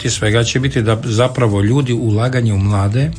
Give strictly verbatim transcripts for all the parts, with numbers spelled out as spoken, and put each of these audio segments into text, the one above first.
svega će biti da zapravo ljudi ulaganje u mlade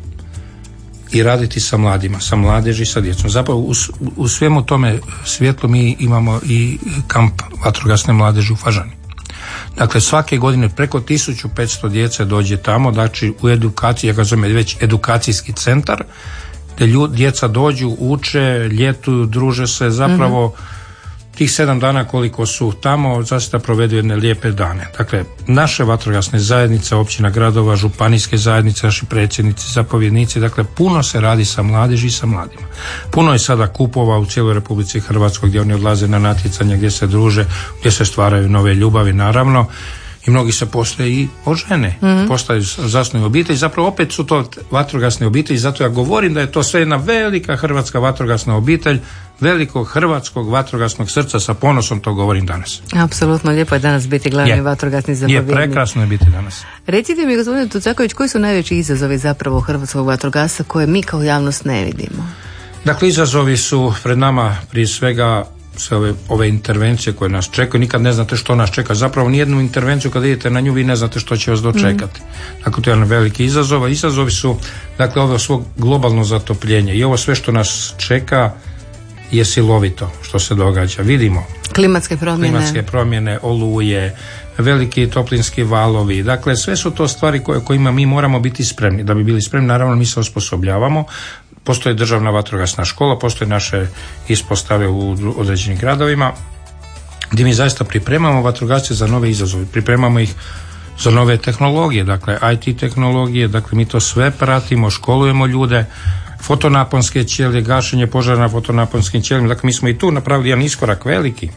i raditi sa mladima, sa mladeži i sa djecom. Zapravo u, u svemu tome svjetlu mi imamo i kamp vatrogasne mladeži u Fažani. Dakle, svake godine preko tisuću petsto djece dođe tamo, znači u edukaciji, ja ga zovem već edukacijski centar, gdje ljudi, djeca dođu, uče, ljetuju, druže se, zapravo mm-hmm. tih sedam dana koliko su tamo, zaista provedu jedne lijepe dane. Dakle, naše vatrogasne zajednice, općina, gradova, županijske zajednice, naši predsjednici, zapovjednici, dakle, puno se radi sa mladeži i sa mladima. Puno je sada kupova u cijeloj Republici Hrvatskoj gdje oni odlaze na natjecanja, gdje se druže, gdje se stvaraju nove ljubavi, naravno. I mnogi se poslije i ožene, mm-hmm. postaju zasnuju obitelji, zapravo opet su to vatrogasne obitelji, zato ja govorim da je to sve jedna velika hrvatska vatrogasna obitelj, velikog hrvatskog vatrogasnog srca, sa ponosom to govorim danas. Apsolutno, lijepo je danas biti glavni je. vatrogasni zapovjednik. Je, prekrasno je biti danas. Recite mi, gospodine Tucaković, koji su najveći izazovi zapravo hrvatskog vatrogasca koje mi kao javnost ne vidimo? Dakle, izazovi su pred nama prije svega sve ove, ove intervencije koje nas čekaju, nikad ne znate što nas čeka. Zapravo nijednu intervenciju kad idete na nju vi ne znate što će vas dočekati. Mm. Dakle, to je jedan veliki izazov. A izazovi su, dakle, ovo svog globalno zatopljenje i ovo sve što nas čeka je silovito što se događa. Vidimo klimatske promjene, klimatske promjene, oluje, veliki toplinski valovi. Dakle, sve su to stvari koje, kojima mi moramo biti spremni. Da bi bili spremni, naravno mi se osposobljavamo. Postoji državna vatrogasna škola, postoje naše ispostave u određenim gradovima gdje mi zaista pripremamo vatrogasce za nove izazove, pripremamo ih za nove tehnologije, dakle I T tehnologije, dakle mi to sve pratimo, školujemo ljude, fotonaponske ćelije, gašenje požara na fotonaponskim ćelijama, dakle mi smo i tu napravili jedan iskorak veliki.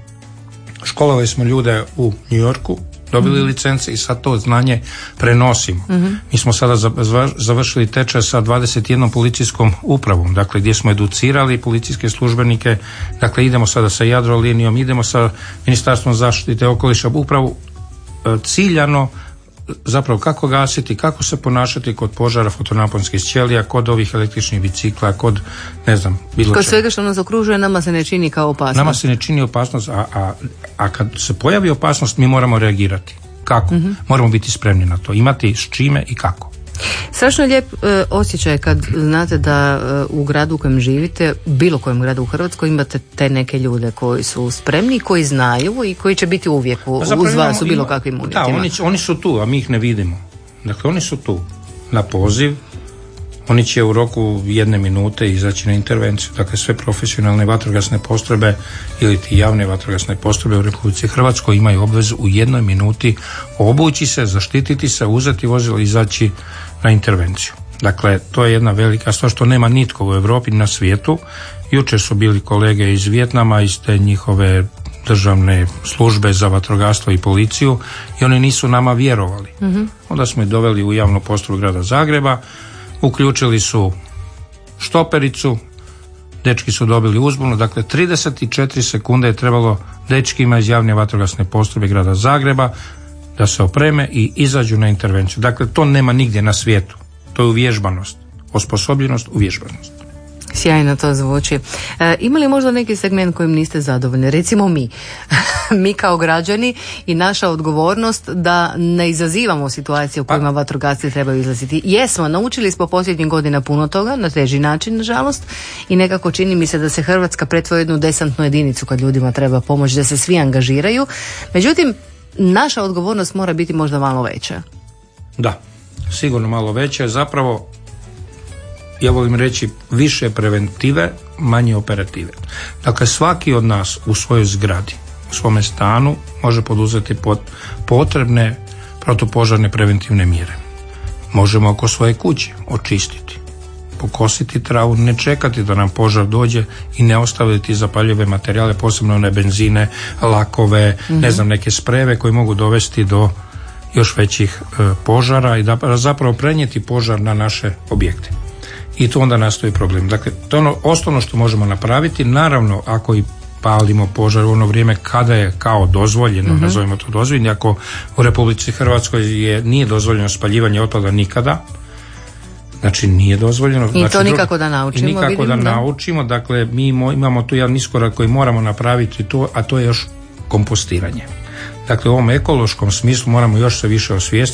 Školovali smo ljude u New Yorku, dobili mm-hmm. licence i sad to znanje prenosimo. Mm-hmm. Mi smo sada završili tečaj sa dvadeset jednom policijskom upravom, dakle gdje smo educirali policijske službenike, dakle idemo sada sa Jadrolinijom, idemo sa Ministarstvom zaštite okoliša, upravo ciljano zapravo kako gasiti, kako se ponašati kod požara fotonaponskih ćelija, kod ovih električnih bicikla, kod ne znam, bilo kod čega. Svega što nas okružuje nama se ne čini kao opasnost. Nama se ne čini opasnost, a, a, a kad se pojavi opasnost mi moramo reagirati. Kako? Mm-hmm. Moramo biti spremni na to, imati s čime i kako. Strašno je lijep e, osjećaj kad znate da e, u gradu u kojem živite, bilo kojem gradu u Hrvatskoj, imate te neke ljude koji su spremni, koji znaju i koji će biti uvijek u, uz vas u bilo ima, kakvim uvjetima. Da, oni, oni su tu, a mi ih ne vidimo. Dakle, oni su tu na poziv, oni će u roku jedne minute izaći na intervenciju. Dakle, sve profesionalne vatrogasne postrojbe ili ti javne vatrogasne postrojbe u Republici Hrvatskoj imaju obvezu u jednoj minuti obući se, zaštititi se, uzeti vozilo i izaći na intervenciju. Dakle, to je jedna velika stvar što nema nitko u Europi na svijetu. Jučer su bili kolege iz Vijetnama, iz te njihove državne službe za vatrogastvo i policiju i oni nisu nama vjerovali. Mm-hmm. Onda smo ih doveli u javnu postrojbu grada Zagreba, uključili su štopericu, dečki su dobili uzbunu, dakle trideset četiri sekunde je trebalo dečkima iz javne vatrogasne postrojbe grada Zagreba da se opreme i izađu na intervenciju. Dakle, to nema nigdje na svijetu. To je uvježbanost, osposobljenost, uvježbanost. Sjajno to zvuči. E, ima li možda neki segment kojim niste zadovoljni? Recimo mi. Mi kao građani i naša odgovornost da ne izazivamo situacije u kojima vatrogasci trebaju izlaziti. Jesmo, naučili smo posljednjih godina puno toga, na teži način, nažalost, i nekako čini mi se da se Hrvatska pretvori u jednu desantnu jedinicu kad ljudima treba pomoć, da se svi angažiraju. Međutim, naša odgovornost mora biti možda malo veća. Da, sigurno malo veća. Zapravo, ja volim reći više preventive, manje operative. Dakle, svaki od nas u svojoj zgradi, u svome stanu može poduzeti pot, potrebne protupožarne preventivne mjere. Možemo oko svoje kuće očistiti, pokositi travu, ne čekati da nam požar dođe i ne ostaviti zapaljive materijale, posebno one benzine, lakove, mm-hmm. ne znam, neke sprejeve koji mogu dovesti do još većih e, požara i da zapravo prenijeti požar na naše objekte. I tu onda nastoji problem. Dakle, to je ono osnovno što možemo napraviti. Naravno, ako i palimo požar u ono vrijeme kada je kao dozvoljeno, mm-hmm. nazovimo to dozvoljeno, ako u Republici Hrvatskoj je, nije dozvoljeno spaljivanje otpada nikada, znači nije dozvoljeno. I znači, to nikako da naučimo. I nikako vidim, da, da naučimo, dakle mi imamo tu jedan iskorak koji moramo napraviti, to, a to je još kompostiranje. Dakle, u ovom ekološkom smislu moramo još se više osvijestiti.